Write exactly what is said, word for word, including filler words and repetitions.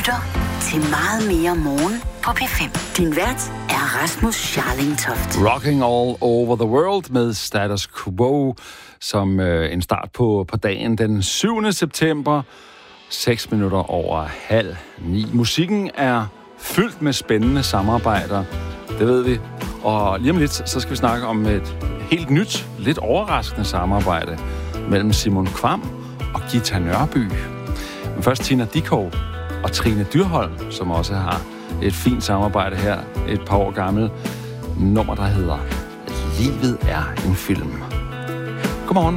lytter til Meget mere morgen på P fem. Din vært er Rasmus Scharlingtoft. Rocking All Over the World med Status Quo som øh, en start på, på dagen den syvende september. seks minutter over halv ni. Musikken er fyldt med spændende samarbejder, det ved vi. Og lige om lidt, så skal vi snakke om et helt nyt, lidt overraskende samarbejde mellem Simon Kvamm og Ghita Nørby. Men først Tina Dickow og Trine Dyrholm, som også har et fint samarbejde her, et par år gammel nummer, der hedder Livet er en film. Godmorgen.